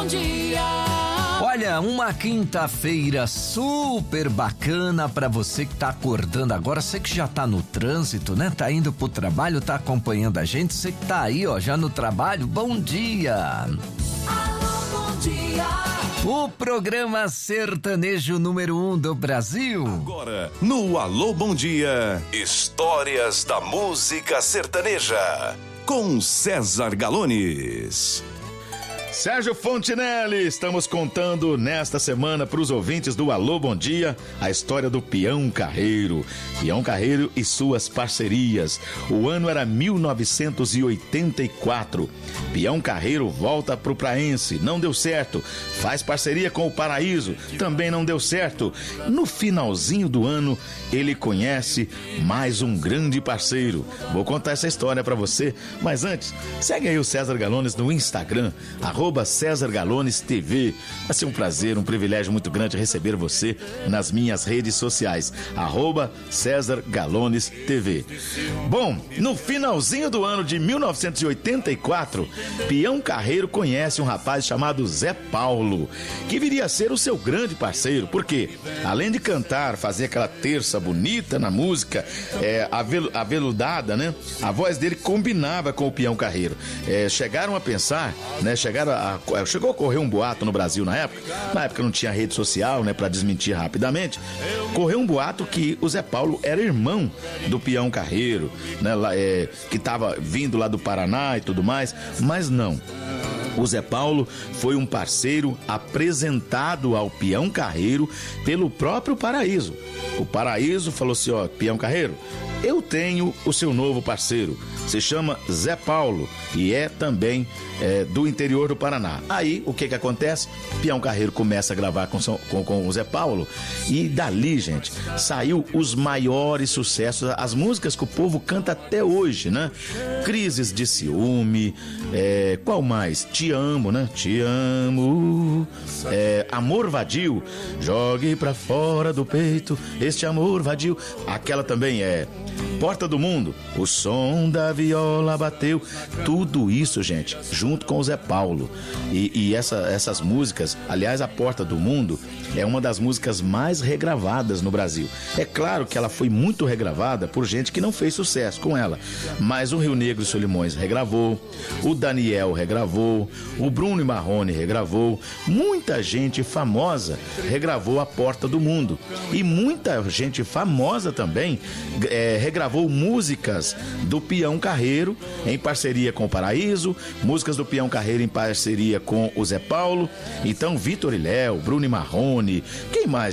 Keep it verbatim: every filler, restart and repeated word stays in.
Bom Dia. Olha, uma quinta-feira super bacana pra você que tá acordando agora, você que já tá no trânsito, né? Tá indo pro trabalho, tá acompanhando a gente, você que tá aí, ó, já no trabalho, bom dia. Alô, bom dia. O programa sertanejo número um do Brasil. Agora, no Alô Bom Dia, histórias da música sertaneja, com César Galones. Sérgio Fontinelli, estamos contando nesta semana para os ouvintes do Alô Bom Dia a história do Peão Carreiro. Peão Carreiro e suas parcerias. O ano era mil novecentos e oitenta e quatro. Peão Carreiro volta pro Praense, não deu certo. Faz parceria com o Paraíso, também não deu certo. No finalzinho do ano, ele conhece mais um grande parceiro. Vou contar essa história para você, mas antes, segue aí o César Galones no Instagram, arroba César Galones T V. Vai ser um prazer, um privilégio muito grande receber você nas minhas redes sociais, arroba César Galones T V. Bom, no finalzinho do ano de mil novecentos e oitenta e quatro, Peão Carreiro conhece um rapaz chamado Zé Paulo, que viria a ser o seu grande parceiro, porque além de cantar, fazer aquela terça bonita na música, é, avel, aveludada, né? A voz dele combinava com o Peão Carreiro. É, chegaram a pensar, né? Chegaram a, a, chegou a ocorrer um boato no Brasil na época. Na época não tinha rede social, né? Pra desmentir rapidamente. Correu um boato que o Zé Paulo era irmão do Peão Carreiro, né? Lá, é, que tava vindo lá do Paraná e tudo mais, mas não. O Zé Paulo foi um parceiro apresentado ao Peão Carreiro pelo próprio Paraíso. O Paraíso falou assim, ó, Peão Carreiro, eu tenho o seu novo parceiro, se chama Zé Paulo e é também é, do interior do Paraná. Aí, o que que acontece? Peão Carreiro começa a gravar com, com, com o Zé Paulo e dali, gente, saiu os maiores sucessos, as músicas que o povo canta até hoje, né? Crises de ciúme, é, qual mais? Te amo, né? Te amo, é, Amor Vadio, jogue pra fora do peito este amor vadio. Aquela também é Porta do Mundo, o som da viola bateu. Tudo isso, gente, junto com o Zé Paulo. E, e essa, essas músicas, aliás, a Porta do Mundo é uma das músicas mais regravadas no Brasil. É claro que ela foi muito regravada por gente que não fez sucesso com ela, mas o Rio Negro e Solimões regravou, o Daniel regravou, o Bruno e Marrone regravou, muita gente famosa regravou a Porta do Mundo. E muita gente famosa também é, regravou músicas do Peão Carreiro em parceria com o Paraíso, músicas do Peão Carreiro em parceria com o Zé Paulo. Então, Vitor e Léo, Bruno e Marrone, quem mais?